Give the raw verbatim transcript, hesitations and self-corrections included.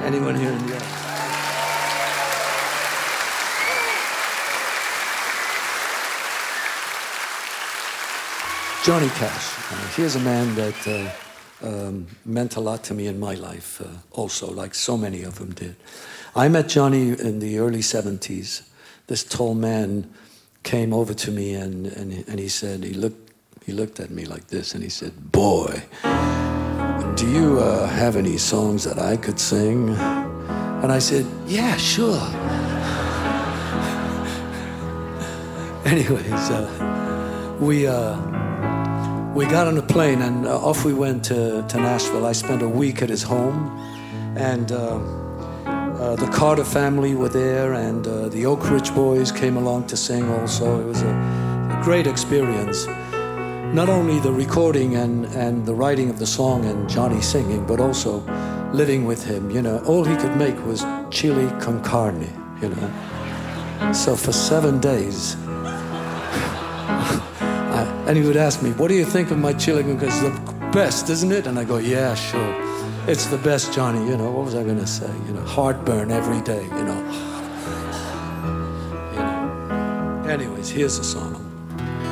Anyone here in the audience? Johnny Cash. Uh, here's a man that uh, um, meant a lot to me in my life, uh, also, like so many of them did. I met Johnny in the early seventies. This tall man came over to me and, and, and he said, he looked, he looked at me like this and he said, "Boy, do you uh, have any songs that I could sing?" And I said, "Yeah, sure." Anyways, uh, we... Uh, We got on a plane and uh, off we went to, to Nashville. I spent a week at his home, and uh, uh, the Carter family were there, and uh, the Oak Ridge Boys came along to sing also. It was a, a great experience. Not only the recording and, and the writing of the song and Johnny singing, but also living with him. You know, all he could make was chili con carne, you know. So for seven days... And he would ask me, "What do you think of my chili? Because it's the best, isn't it?" And I go, "Yeah, sure. It's the best, Johnny." You know, what was I going to say? You know, heartburn every day, you know. You know. Anyways, here's a song.